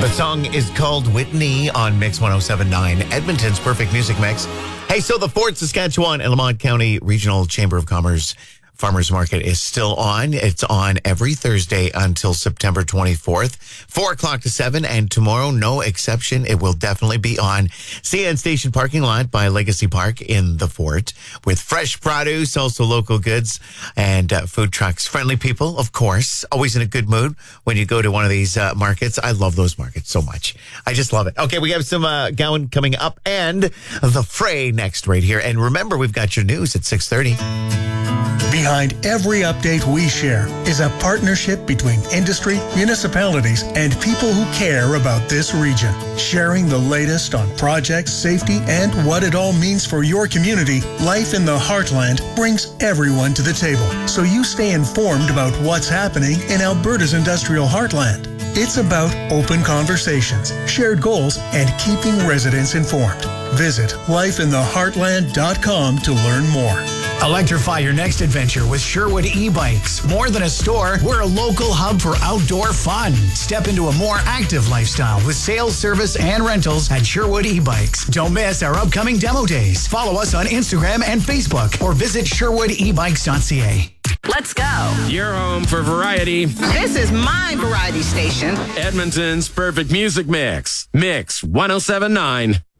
The song is called Whitney on Mix 107.9, Edmonton's perfect music mix. Hey, so the Fort Saskatchewan and Lamont County Regional Chamber of Commerce Farmers Market is still on. It's on every Thursday until September 24th, 4 o'clock to 7. And tomorrow, no exception, it will definitely be on CN Station parking lot by Legacy Park in the Fort with fresh produce, also local goods and food trucks. Friendly people, of course, always in a good mood when you go to one of these markets. I love those markets so much. I just love it. Okay, we have some Gowan coming up and the Fray next right here. And remember, we've got your news at 6:30. Behind every update we share is a partnership between industry, municipalities, and people who care about this region. Sharing the latest on projects, safety, and what it all means for your community, Life in the Heartland brings everyone to the table, so you stay informed about what's happening in Alberta's industrial heartland. It's about open conversations, shared goals, and keeping residents informed. Visit lifeintheheartland.com to learn more. Electrify your next adventure with Sherwood e-bikes. More than a store, we're a local hub for outdoor fun. Step into a more active lifestyle with sales, service, and rentals at Sherwood e-bikes. Don't miss our upcoming demo days. Follow us on Instagram and Facebook or visit sherwoodebikes.ca. Let's go. Your home for variety. This is my variety station. Edmonton's perfect music mix. Mix 107.9.